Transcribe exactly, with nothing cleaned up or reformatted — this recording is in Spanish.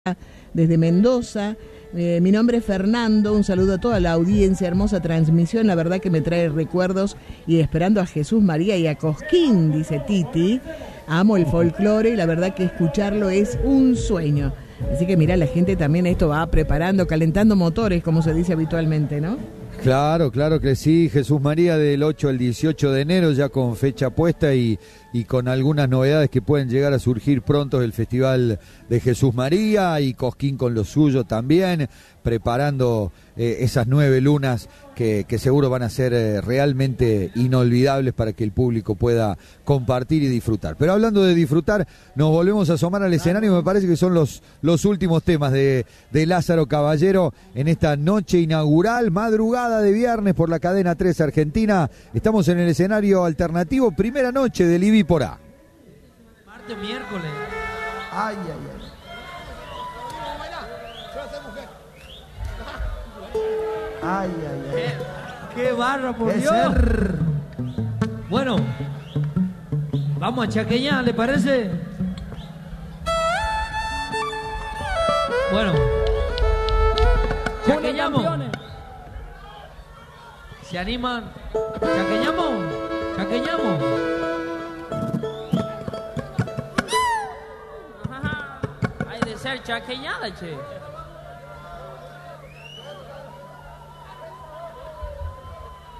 desde Mendoza. Eh, mi nombre es Fernando, un saludo a toda la audiencia, hermosa transmisión, la verdad que me trae recuerdos y esperando a Jesús María y a Cosquín, dice Titi. Amo el folclore y la verdad que escucharlo es un sueño. Así que mirá, la gente también esto va preparando, calentando motores, como se dice habitualmente, ¿no? Claro, claro que sí. Jesús María del ocho al dieciocho de enero, ya con fecha puesta y, y con algunas novedades que pueden llegar a surgir pronto del Festival de Jesús María, y Cosquín con lo suyo también, preparando eh, esas nueve lunas que, que seguro van a ser eh, realmente inolvidables para que el público pueda compartir y disfrutar. Pero hablando de disfrutar, nos volvemos a asomar al escenario. Me parece que son los, los últimos temas de, de Lázaro Caballero en esta noche inaugural, madrugada de viernes por la cadena tres Argentina. Estamos en el escenario alternativo, primera noche del I B I por A. Martes, miércoles. Ay, ay, ay. Ay, ay, ay. Qué, qué barra, por ¿Qué Dios. ser? Bueno, vamos a chaqueñar, ¿le parece? Bueno, chaqueñamos. ¿Se animan? ¿Chaqueñamos? ¿Chaqueñamos? Hay de ser chaqueñada, che.